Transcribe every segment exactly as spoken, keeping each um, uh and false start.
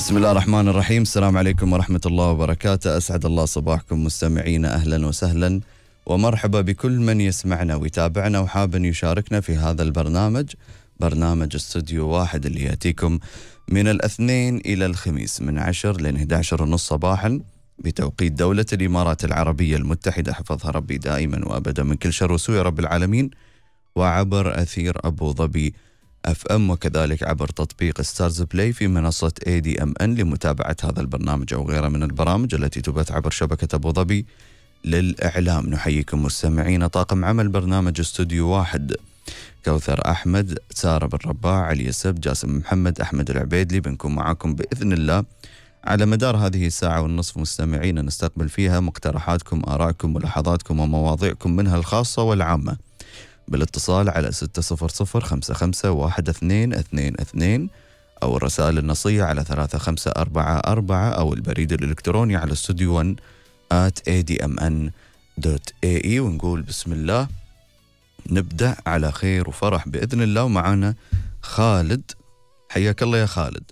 بسم الله الرحمن الرحيم. السلام عليكم ورحمة الله وبركاته. أسعد الله صباحكم مستمعينا، أهلا وسهلا ومرحبا بكل من يسمعنا ويتابعنا وحاب أن يشاركنا في هذا البرنامج، برنامج استوديو واحد اللي يأتيكم من الاثنين إلى الخميس من عشر لين إحدى عشر ونص صباحا بتوقيت دولة الإمارات العربية المتحدة، حفظها ربي دائما وأبدا من كل شر وسوء رب العالمين، وعبر أثير أبو ظبي اف ام، وكذلك عبر تطبيق ستارز بلاي في منصة اي دي ام ان لمتابعة هذا البرنامج او غيره من البرامج التي تبث عبر شبكة ابو ظبي للاعلام. نحييكم مستمعين. طاقم عمل برنامج استوديو واحد: كوثر احمد، سارة بن رباع، علي السب، جاسم محمد، احمد العبيدلي. بنكون معاكم باذن الله على مدار هذه الساعة والنصف مستمعين، نستقبل فيها مقترحاتكم، آراءكم، ملاحظاتكم ومواضيعكم منها الخاصة والعامة بالاتصال على ستة صفر صفر خمسة خمسة واحد اثنين اثنين اثنين أو الرسائل النصية على ثلاثة خمسة أربعة أربعة أو البريد الإلكتروني على استوديو ون آت اي دي ام ان دوت اي اي. ونقول بسم الله، نبدأ على خير وفرح بإذن الله. ومعنا خالد. حياك الله يا خالد.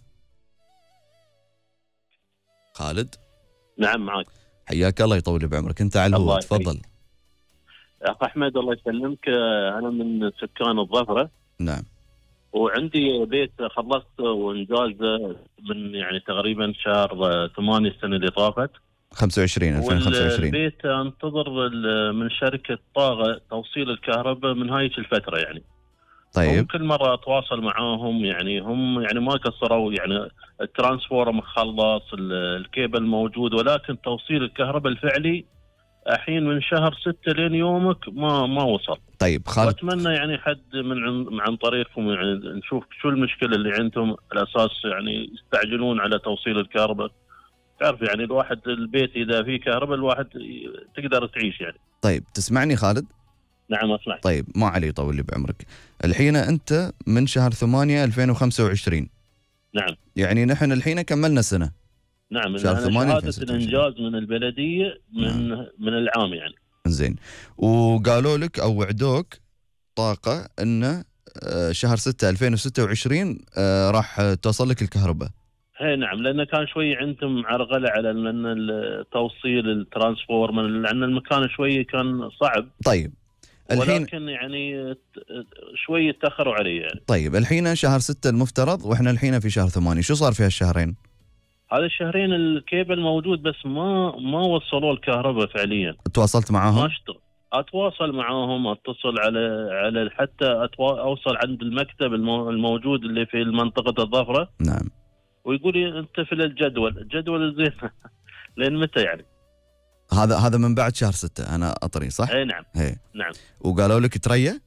خالد نعم معك. حياك الله، يطول بعمرك. انت على الهواء، تفضل. اخ احمد الله يسلمك، انا من سكان الظفره. نعم. وعندي بيت خلصت وانجازه من يعني تقريبا شهر ثمانية السنه اللي طافت، خمسة وعشرين ألفين وخمسة وعشرين. والبيت انتظر من شركه طاقه توصيل الكهرباء من هاي الفتره يعني. طيب. كل مره اتواصل معاهم يعني هم يعني ما قصروا، يعني الترانسفورم مخلص، الكيبل موجود، ولكن توصيل الكهرباء الفعلي الحين من شهر ستة لين يومك ما ما وصل. طيب خالد، واتمنى يعني حد من عن, عن طريقكم يعني نشوف شو المشكله اللي عندهم على اساس يعني يستعجلون على توصيل الكهرباء. تعرف يعني الواحد البيت اذا فيه كهرباء الواحد تقدر تعيش يعني. طيب تسمعني خالد؟ نعم اسمع. طيب ما علي يطول لي بعمرك. الحين انت من شهر ثمانية ألفين وخمسة وعشرين. نعم. يعني نحن الحين كملنا سنه. نعم. شهادة الانجاز من البلديه من نعم. من العام يعني. زين. وقالوا لك او وعدوك طاقه انه شهر ستة ألفين وستة وعشرين راح توصل لك الكهرباء. اي نعم، لانه كان شوي عندهم عرقله على لان التوصيل الترانسفورمر، لان المكان شوي كان صعب. طيب الحين ولكن يعني شوي تاخروا عليه يعني. طيب الحين شهر ستة المفترض، واحنا الحين في شهر ثمانية، شو صار في هالشهرين؟ هذا الشهرين الكيبل موجود بس ما ما وصلوا الكهرباء فعليا. تواصلت معاهم؟ ما اشتغل. اتواصل معاهم، اتصل على على حتى أتوا... اوصل عند المكتب المو... الموجود اللي في منطقه الظفره. نعم. ويقول لي انت في الجدول، الجدول زين لين متى يعني؟ هذا هذا من بعد شهر ستة انا اطري صح؟ اي نعم. هي. نعم. وقالوا لك تريا؟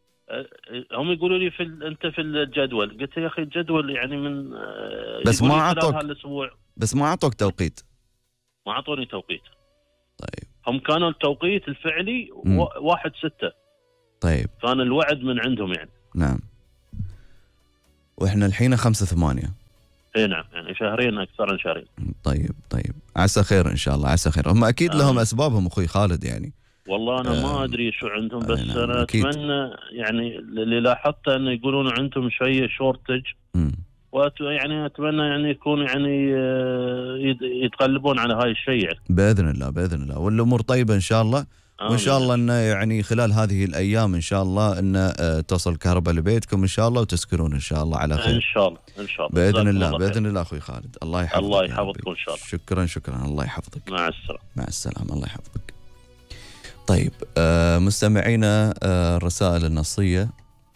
هم يقولوا لي في ال... انت في الجدول. قلت يا اخي الجدول يعني من بس ما اعطوك هالاسبوع. بس ما اعطوك توقيت. ما اعطوني توقيت. طيب. هم كانوا التوقيت الفعلي و... واحد ستة. طيب. كان الوعد من عندهم يعني. نعم. واحنا الحين خمسة ثمانية. اي نعم، يعني شهرين اكثر من شهرين. طيب طيب عسى خير ان شاء الله، عسى خير. هم اكيد لهم آه. اسبابهم اخوي خالد يعني. والله انا آه. ما ادري شو عندهم، بس آه انا أكيد. اتمنى يعني اللي لاحظته انه يقولون عندهم شويه شورتج. وأت يعني اتمنى يعني يكون يعني يتغلبون على هاي الشيء يعني. باذن الله باذن الله، والامور طيبه ان شاء الله. وان شاء الله انه يعني خلال هذه الايام ان شاء الله انه تصل كهرباء لبيتكم ان شاء الله وتسكنون ان شاء الله على خير. ان شاء الله ان شاء الله باذن الله باذن الله اخوي خالد. الله يحفظك. الله يحفظكم ان شاء الله. شكرا شكرا. الله يحفظك. مع السلامه. مع السلامه. الله يحفظك. طيب آه مستمعينا، آه الرسائل النصيه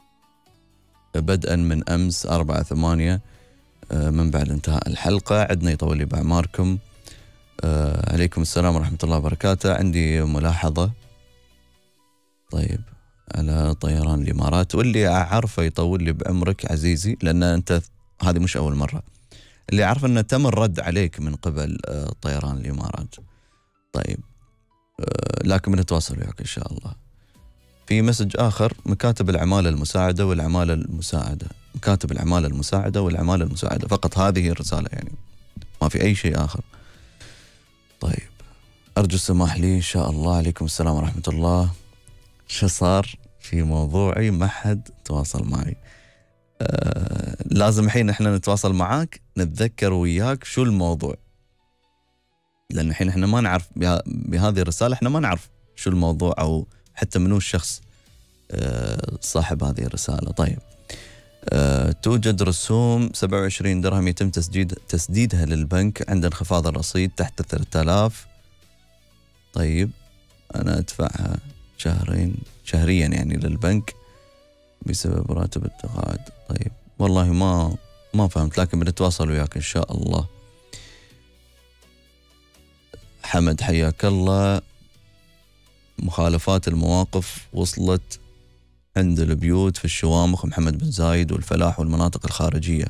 بدءا من امس أربعة ثمانية آه من بعد انتهاء الحلقه. عدنا يطول لي باعماركم. آه عليكم السلام ورحمة الله وبركاته. عندي ملاحظة. طيب على طيران الإمارات، واللي أعرفه يطول لي بعمرك عزيزي، لأن أنت هذه مش أول مرة. اللي أعرف أنه تم الرد عليك من قبل آه طيران الإمارات. طيب آه لكن بنتواصل وياك إن شاء الله. في مسج آخر: مكاتب العمالة المساعدة والعمالة المساعدة، مكاتب العمالة المساعدة والعمالة المساعدة، فقط هذه الرسالة يعني، ما في أي شيء آخر. طيب أرجو السماح لي إن شاء الله. عليكم السلام ورحمة الله. شو صار في موضوعي؟ ما حد تواصل معي. آه لازم الحين احنا نتواصل معاك نتذكر وياك شو الموضوع، لان الحين احنا ما نعرف بهذه الرساله، احنا ما نعرف شو الموضوع او حتى منو الشخص آه صاحب هذه الرساله. طيب آه توجد رسوم سبعة وعشرين درهم يتم تسديد تسديدها للبنك عند انخفاض الرصيد تحت ثلاثة آلاف. طيب انا ادفعها شهرين شهريا يعني للبنك بسبب راتب التقاعد. طيب والله ما ما فهمت، لكن بنتواصل وياك ان شاء الله. حمد حياك الله. مخالفات المواقف وصلت عند البيوت في الشوامخ محمد بن زايد والفلاح والمناطق الخارجية،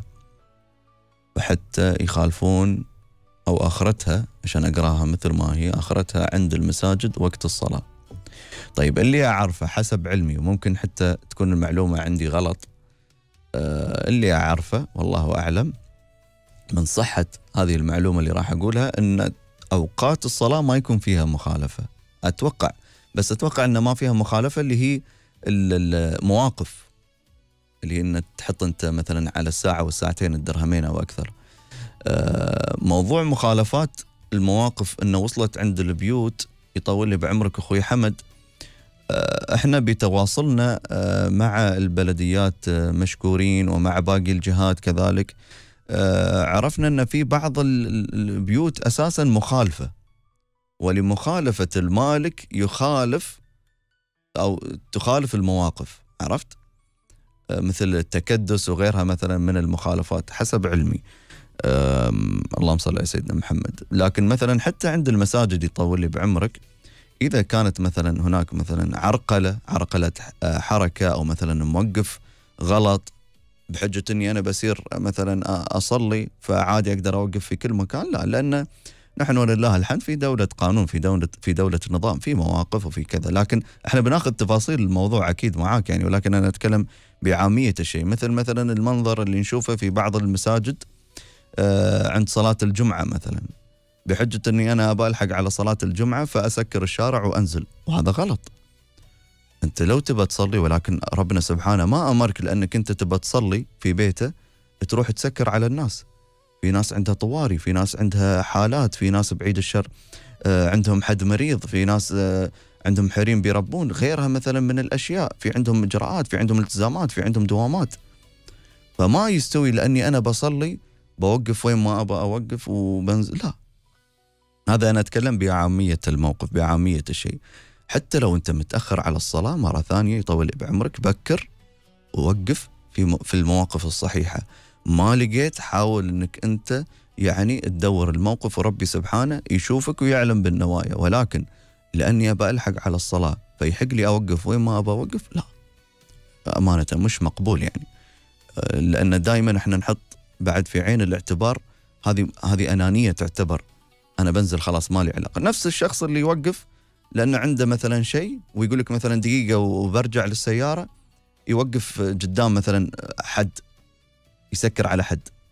وحتى يخالفون أو آخرتها عشان أقراها مثل ما هي آخرتها عند المساجد وقت الصلاة. طيب اللي أعرفه حسب علمي، وممكن حتى تكون المعلومة عندي غلط، آه اللي أعرفه والله أعلم من صحة هذه المعلومة اللي راح أقولها، أن أوقات الصلاة ما يكون فيها مخالفة أتوقع، بس أتوقع أن ما فيها مخالفة اللي هي المواقف، اللي هي أن تحط أنت مثلا على الساعة والساعتين الدرهمين أو أكثر. آه موضوع مخالفات المواقف أنه وصلت عند البيوت، يطول لي بعمرك أخوي حمد. آه احنا بتواصلنا آه مع البلديات آه مشكورين، ومع باقي الجهات كذلك، آه عرفنا أن في بعض البيوت أساسا مخالفة، ولمخالفة المالك يخالف أو تخالف المواقف، عرفت؟ آه مثل التكدس وغيرها مثلا من المخالفات حسب علمي. اللهم صل على سيدنا محمد. لكن مثلا حتى عند المساجد يطول لي بعمرك، إذا كانت مثلا هناك مثلا عرقلة عرقلة حركة، أو مثلا موقف غلط بحجة أني أنا بسير مثلا أصلي فعادي أقدر أوقف في كل مكان، لا، لأن نحن ولله الحمد في دولة قانون، في دولة في دولة نظام، في مواقف وفي كذا. لكن احنا بناخذ تفاصيل الموضوع أكيد معاك يعني، ولكن أنا أتكلم بعامية الشيء. مثل مثلا المنظر اللي نشوفه في بعض المساجد آه عند صلاة الجمعة مثلا، بحجة أني أنا أبى ألحق على صلاة الجمعة فأسكر الشارع وأنزل، وهذا غلط. أنت لو تبى تصلي، ولكن ربنا سبحانه ما أمرك لأنك أنت تبى تصلي في بيته تروح تسكر على الناس. في ناس عندها طواري، في ناس عندها حالات، في ناس بعيد الشر آه عندهم حد مريض، في ناس آه عندهم حريم بيربون، غيرها مثلا من الأشياء، في عندهم إجراءات، في عندهم التزامات، في عندهم دوامات. فما يستوي لأني أنا بصلي بوقف وين ما أبى أوقف وبنزل، لا. هذا أنا أتكلم بعامية الموقف، بعامية الشيء. حتى لو أنت متأخر على الصلاة مرة ثانية يطول بعمرك، بكر ووقف في في المواقف الصحيحة. ما لقيت حاول أنك أنت يعني تدور الموقف، وربي سبحانه يشوفك ويعلم بالنوايا. ولكن لأني أبى ألحق على الصلاة فيحق لي أوقف وين ما أبى أوقف، لا، أمانة مش مقبول يعني. لأن دائما احنا نحط بعد في عين الاعتبار هذه هذه أنانية تعتبر. أنا بنزل خلاص ما لي علاقة. نفس الشخص اللي يوقف لأنه عنده مثلا شيء ويقول لك مثلا دقيقة وبرجع للسيارة، يوقف قدام مثلا حد، يسكر على حد،